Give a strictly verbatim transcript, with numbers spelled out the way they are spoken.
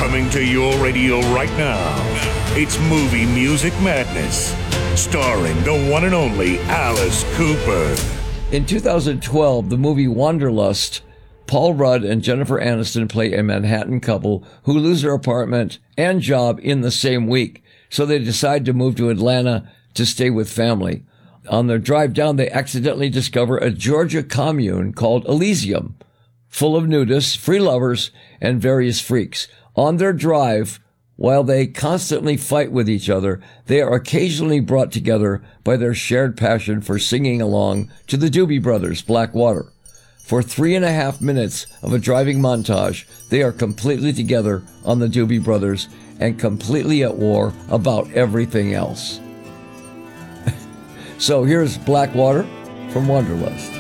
Coming to your radio right now, it's Movie Music Madness, starring the one and only Alice Cooper. In two thousand twelve, the movie Wanderlust, Paul Rudd and Jennifer Aniston play a Manhattan couple who lose their apartment and job in the same week, so they decide to move to Atlanta to stay with family. On their drive down, they accidentally discover a Georgia commune called Elysium, full of nudists, free lovers, and various freaks. On their drive, while they constantly fight with each other, they are occasionally brought together by their shared passion for singing along to the Doobie Brothers' Black Water. For three and a half minutes of a driving montage, they are completely together on the Doobie Brothers and completely at war about everything else. So here's Black Water from Wanderlust.